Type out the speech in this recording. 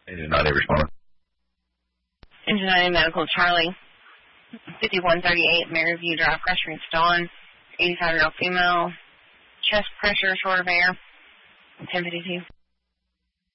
Engine 90 responding. Engine 90 Medical Charlie, 5138 Maryview Drive, pressure reads Dawn, 85-year-old female, chest pressure, short of air, 1052.